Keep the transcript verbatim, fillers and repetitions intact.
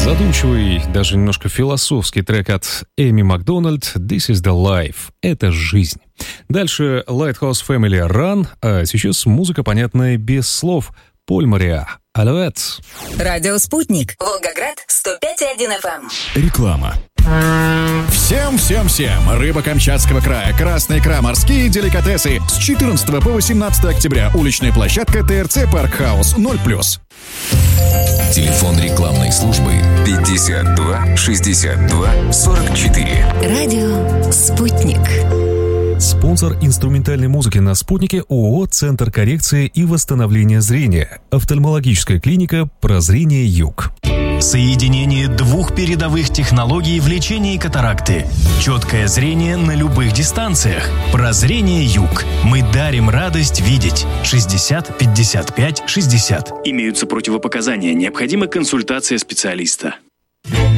Задумчивый, даже немножко философский трек от Эми Макдональд «This is the life» — это жизнь. Дальше Lighthouse Family Run, а сейчас музыка, понятная без слов. Поль Мариа, Алюэт. Радио «Спутник», Волгоград, сто пять и один эф эм. Реклама. Всем-всем-всем! Рыба Камчатского края, красная икра, морские деликатесы. С четырнадцатого по восемнадцатое октября. Уличная площадка ТРЦ Паркхаус ноль плюс. Телефон рекламной службы пятьдесят два шестьдесят два сорок четыре. Радио «Спутник». Спонсор инструментальной музыки на «Спутнике» ООО «Центр коррекции и восстановления зрения». Офтальмологическая клиника «Прозрение Юг». Соединение двух передовых технологий в лечении катаракты. Четкое зрение на любых дистанциях. Прозрение Юг. Мы дарим радость видеть. шестьдесят пятьдесят пять шестьдесят. Имеются противопоказания. Необходима консультация специалиста.